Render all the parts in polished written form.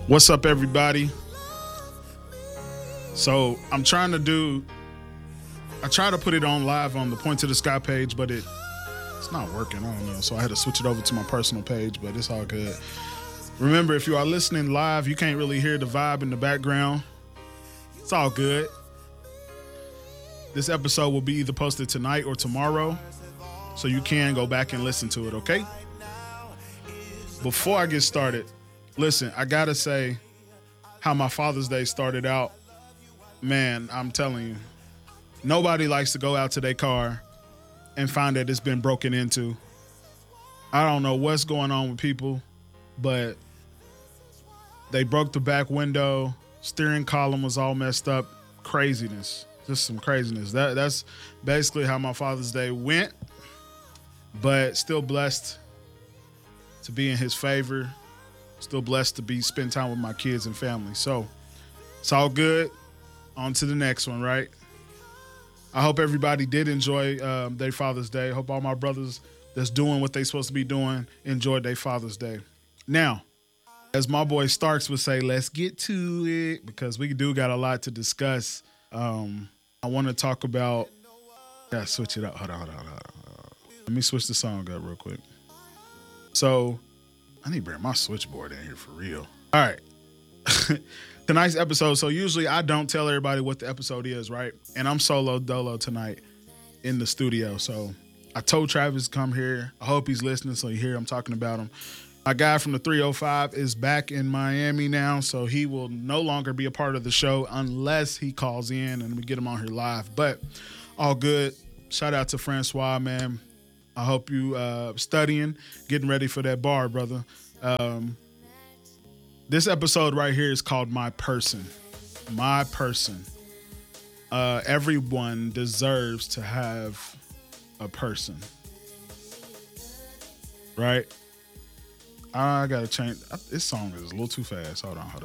What's up, everybody? So I try to put it on live on the Point to the Sky page, but it's not working. I don't know. So I had to switch it over to my personal page, but it's all good. Remember, if you are listening live, you can't really hear the vibe in the background. It's all good. This episode will be either posted tonight or tomorrow, so you can go back and listen to it, okay? Before I get started, listen, I gotta say how my Father's Day started out. Man, I'm telling you, nobody likes to go out to their car and find that it's been broken into. I don't know what's going on with people, but they broke the back window, steering column was all messed up. Craziness, just some craziness. That's basically how my Father's Day went, but still blessed to be in his favor. Still blessed to spend time with my kids and family. So it's all good. On to the next one, right? I hope everybody did enjoy their Father's Day. Hope all my brothers that's doing what they supposed to be doing enjoyed their Father's Day. Now, as my boy Starks would say, let's get to it, because we do got a lot to discuss. I want to talk about... Gotta switch it up. Hold on. Let me switch the song up real quick. So... I need to bring my switchboard in here for real. All right. Tonight's episode. So usually I don't tell everybody what the episode is, right? And I'm solo dolo tonight in the studio. So I told Travis to come here. I hope he's listening so you hear I'm talking about him. My guy from the 305 is back in Miami now, so he will no longer be a part of the show unless he calls in and we get him on here live. But all good. Shout out to Francois, man. I hope you studying, getting ready for that bar, brother. This episode right here is called My Person. My Person. Everyone deserves to have a person. Right? I got to change. This song is a little too fast. Hold on.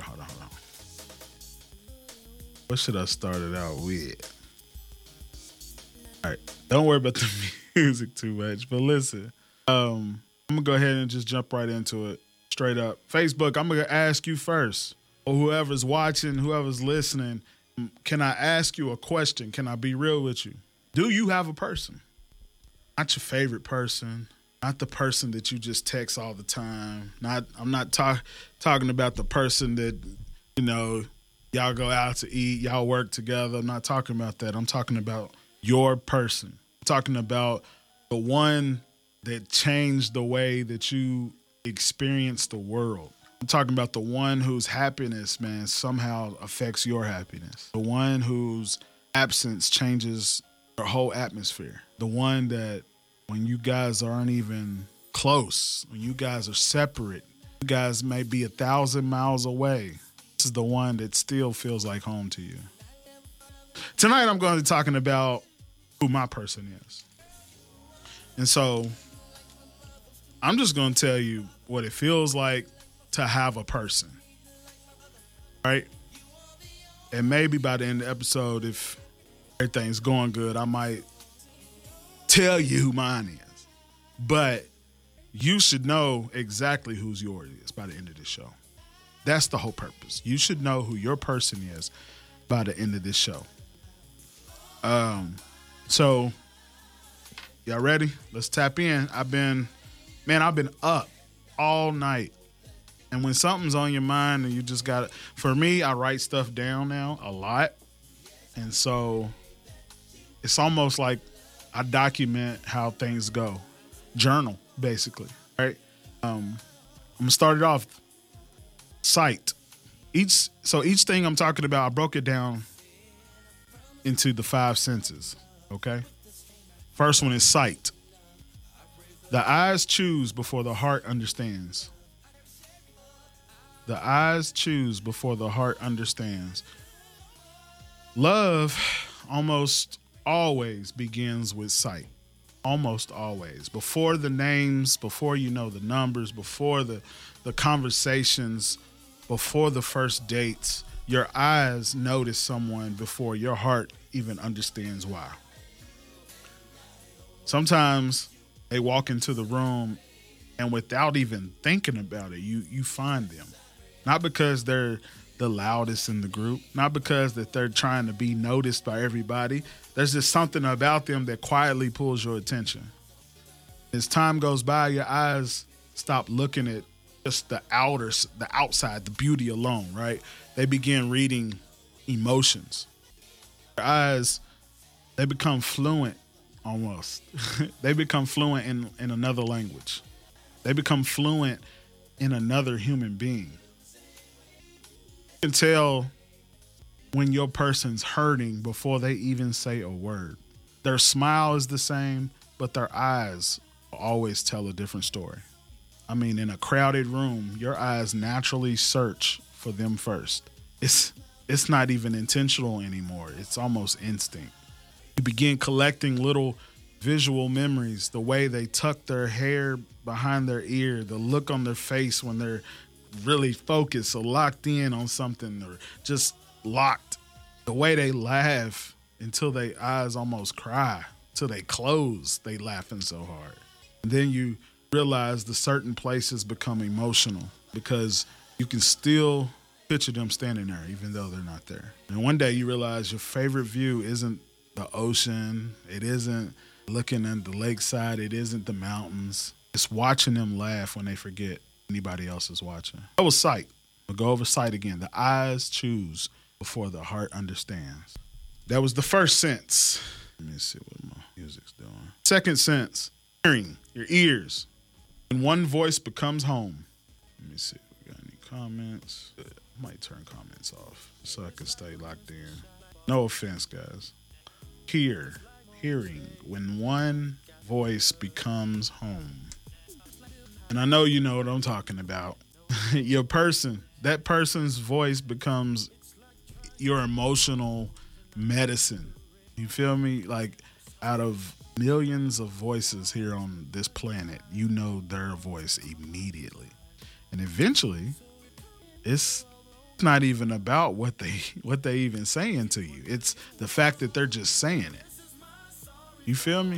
What should I start it out with? All right. Don't worry about the music too much, but listen, I'm gonna go ahead and just jump right into it, straight up. Facebook, I'm gonna ask you first, or whoever's watching, whoever's listening, can I ask you a question? Can I be real with you? Do you have a person? Not your favorite person, not the person that you just text all the time. I'm not talking about the person that, you know, y'all go out to eat, y'all work together. I'm not talking about that. I'm talking about your person. Talking about the one that changed the way that you experience the world. I'm talking about the one whose happiness, man, somehow affects your happiness. The one whose absence changes your whole atmosphere. The one that when you guys aren't even close, when you guys are separate, you guys may be 1,000 miles away. This is the one that still feels like home to you. Tonight I'm going to be talking about who my person is. And so I'm just going to tell you what it feels like to have a person, right? And maybe by the end of the episode, if everything's going good, I might tell you who mine is. But you should know exactly who's yours is by the end of this show. That's the whole purpose. You should know who your person is by the end of this show. So, y'all ready? Let's tap in. I've been up all night. And when something's on your mind and you just got it, for me, I write stuff down now a lot. And so it's almost like I document how things go. Journal, basically, right? I'm going to start it off. Sight. Each thing I'm talking about, I broke it down into the 5 senses. Okay. First one is sight. The eyes choose before the heart understands. The eyes choose before the heart understands. Love almost always begins with sight. Almost always. Before the names, before you know the numbers, before the conversations, before the first dates, your eyes notice someone before your heart even understands why. Sometimes they walk into the room and without even thinking about it, you find them. Not because they're the loudest in the group, not because that they're trying to be noticed by everybody. There's just something about them that quietly pulls your attention. As time goes by, your eyes stop looking at just the outside, the beauty alone, right? They begin reading emotions. Their eyes, they become fluent almost. They become fluent in another language. They become fluent in another human being. You can tell when your person's hurting before they even say a word. Their smile is the same, but their eyes always tell a different story. I mean, in a crowded room, your eyes naturally search for them first. It's not even intentional anymore. It's almost instinct. You begin collecting little visual memories, the way they tuck their hair behind their ear, the look on their face when they're really focused or locked in on something, or just locked, the way they laugh until their eyes almost cry, till they close, they laughing so hard. And then you realize the certain places become emotional because you can still picture them standing there even though they're not there. And one day you realize your favorite view isn't the ocean, it isn't looking at the lakeside, it isn't the mountains. It's watching them laugh when they forget anybody else is watching. That was sight. We'll go over sight again. The eyes choose before the heart understands. That was the first sense. Let me see what my music's doing. Second sense, hearing, your ears. When one voice becomes home. Let me see if we got any comments. I might turn comments off so I can stay locked in. No offense, guys. Hearing, when one voice becomes home. And I know you know what I'm talking about. Your person, that person's voice becomes your emotional medicine. You feel me? Like, out of millions of voices here on this planet, you know their voice immediately. And eventually, it's not even about what they even saying to you. It's the fact that they're just saying it. You feel me?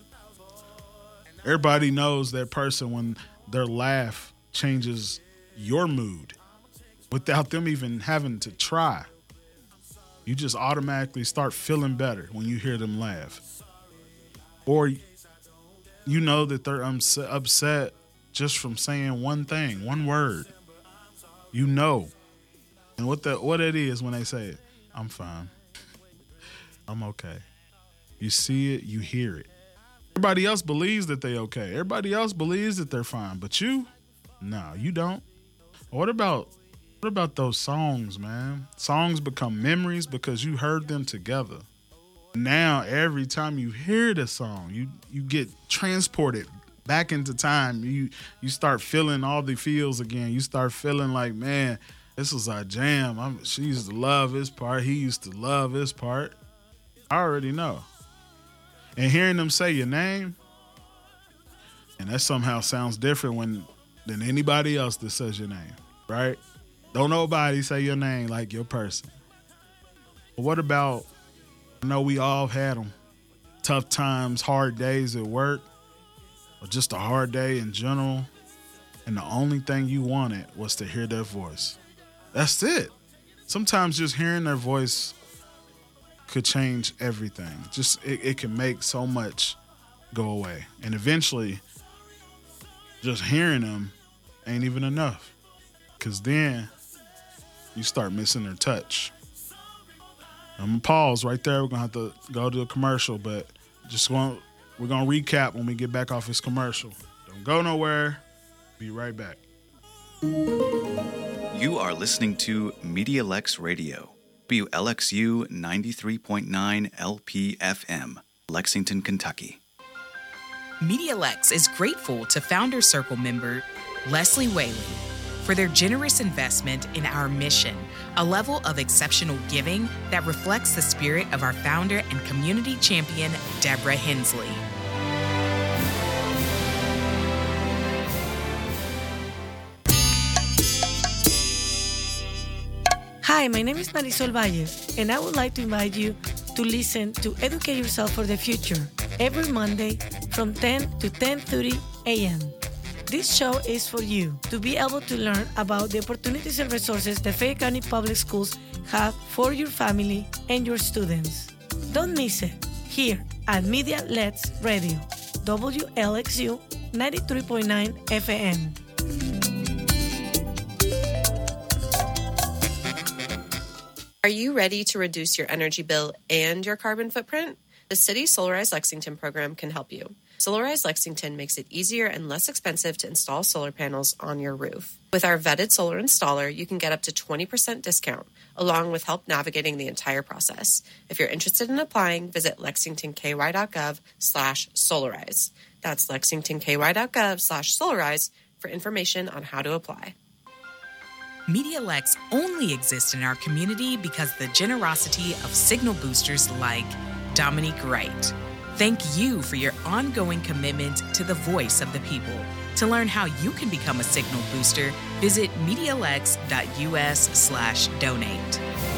Everybody knows that person when their laugh changes your mood without them even having to try. You just automatically start feeling better when you hear them laugh. Or you know that they're upset just from saying one thing, one word. You know. And what it is when they say it, I'm fine. I'm okay. You see it, you hear it. Everybody else believes that they're okay. Everybody else believes that they're fine. But you, no, you don't. What about those songs, man? Songs become memories because you heard them together. Now, every time you hear the song, you get transported back into time. You start feeling all the feels again. You start feeling like, man, this was our jam. She used to love this part. He used to love this part. I already know. And hearing them say your name, and that somehow sounds different than anybody else that says your name, right? Don't nobody say your name like your person. But what about, I know we all had them, tough times, hard days at work, or just a hard day in general, and the only thing you wanted was to hear their voice. That's it. Sometimes just hearing their voice could change everything. Just it can make so much go away. And eventually, just hearing them ain't even enough. Because then you start missing their touch. I'm going to pause right there. We're going to have to go to a commercial, but we're going to recap when we get back off this commercial. Don't go nowhere. Be right back. You are listening to Media Lex Radio, WLXU 93.9 LPFM, Lexington, Kentucky. Media Lex is grateful to Founder Circle member Leslie Whaley for their generous investment in our mission, a level of exceptional giving that reflects the spirit of our founder and community champion, Deborah Hensley. Hi, my name is Marisol Valles, and I would like to invite you to listen to Educate Yourself for the Future every Monday from 10 to 10:30 a.m. This show is for you to be able to learn about the opportunities and resources the Fayette County Public Schools have for your family and your students. Don't miss it here at Media Let's Radio, WLXU 93.9 FM. Are you ready to reduce your energy bill and your carbon footprint? The City Solarize Lexington program can help you. Solarize Lexington makes it easier and less expensive to install solar panels on your roof. With our vetted solar installer, you can get up to 20% discount, along with help navigating the entire process. If you're interested in applying, visit lexingtonky.gov/solarize. That's lexingtonky.gov/solarize for information on how to apply. MediaLex only exists in our community because of the generosity of signal boosters like Dominique Wright. Thank you for your ongoing commitment to the voice of the people. To learn how you can become a signal booster, visit MediaLex.us/donate.